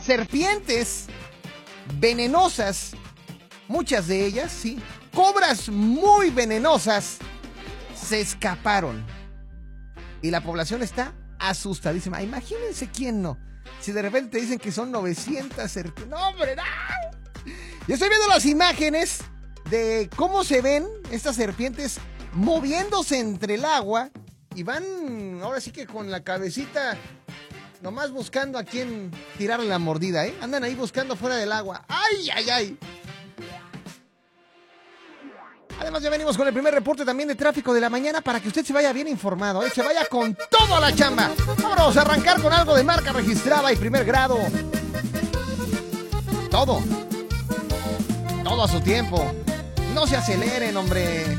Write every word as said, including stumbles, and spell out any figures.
serpientes venenosas, muchas de ellas, sí, cobras muy venenosas, se escaparon. Y la población está asustadísima. Imagínense quién no. Si de repente te dicen que son novecientas serpientes. ¡No, hombre! ¡No! Yo estoy viendo las imágenes de cómo se ven estas serpientes moviéndose entre el agua. Y van, ahora sí que con la cabecita, nomás buscando a quién tirarle la mordida, ¿eh? Andan ahí buscando fuera del agua. ¡Ay, ay, ay! Además ya venimos con el primer reporte también de tráfico de la mañana para que usted se vaya bien informado, ¿eh? Se vaya con todo a la chamba. Vamos a arrancar con algo de marca registrada y primer grado. Todo. Todo a su tiempo. No se aceleren, hombre.